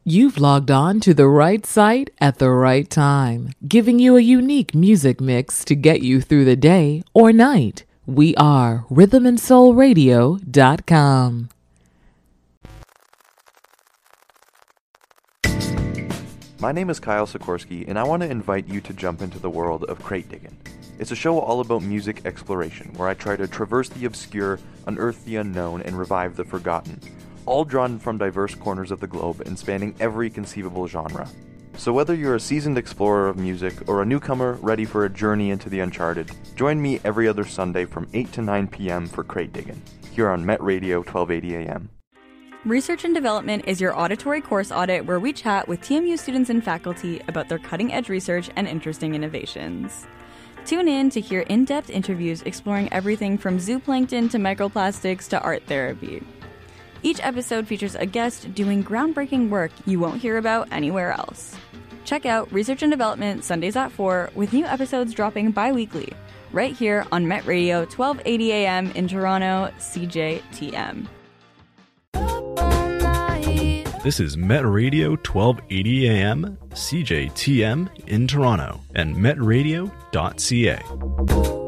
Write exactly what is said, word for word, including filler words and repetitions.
You've logged on to the right site at the right time, giving you a unique music mix to get you through the day or night. We are rhythm and soul radio dot com. My name is Kyle Sikorsky, and I want to invite you to jump into the world of Crate Diggin'. It's a show all about music exploration, where I try to traverse the obscure, unearth the unknown, and revive the forgotten, all drawn from diverse corners of the globe and spanning every conceivable genre. So whether you're a seasoned explorer of music or a newcomer ready for a journey into the uncharted, join me every other Sunday from eight to nine p.m. for Crate Diggin', here on Met Radio twelve eighty A M. Research and Development is your auditory course audit where we chat with T M U students and faculty about their cutting-edge research and interesting innovations. Tune in to hear in-depth interviews exploring everything from zooplankton to microplastics to art therapy. Each episode features a guest doing groundbreaking work you won't hear about anywhere else. Check out Research and Development Sundays at four with new episodes dropping bi-weekly, right here on Met Radio twelve eighty A M in Toronto, C J T M. This is Met Radio twelve eighty A M, C J T M in Toronto, and met radio dot c a.